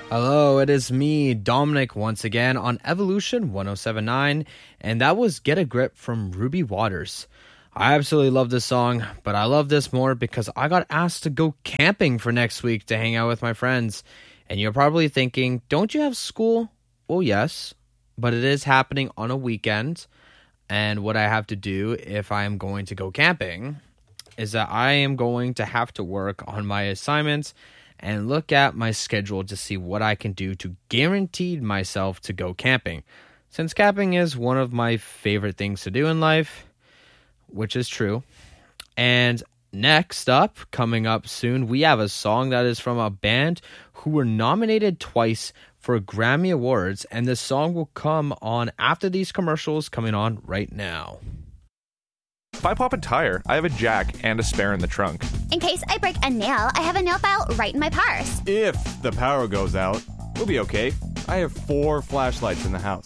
Hello, it is me, Dominic, once again on Evolution 1079, and that was Get a Grip from Ruby Waters. I absolutely love this song, but I love this more because I got asked to go camping for next week to hang out with my friends. And you're probably thinking, don't you have school? Well, yes, but it is happening on a weekend. And what I have to do if I am going to go camping is that I am going to have to work on my assignments and look at my schedule to see what I can do to guarantee myself to go camping. Since camping is one of my favorite things to do in life, which is true. And next up, coming up soon, we have a song that is from a band who were nominated twice for Grammy Awards, and this song will come on after these commercials coming on right now. If I pop a tire, I have a jack and a spare in the trunk. In case I break a nail, I have a nail file right in my purse. If the power goes out, we'll be okay. I have 4 flashlights in the house.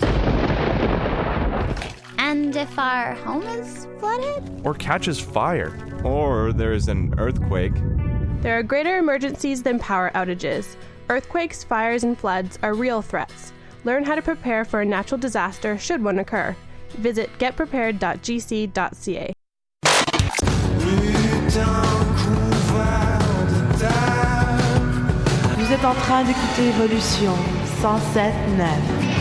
And if our home is flooded? Or catches fire. Or there's an earthquake. There are greater emergencies than power outages. Earthquakes, fires, and floods are real threats. Learn how to prepare for a natural disaster should one occur. Visit getprepared.gc.ca. Vous êtes en train d'écouter Evolution 107.9.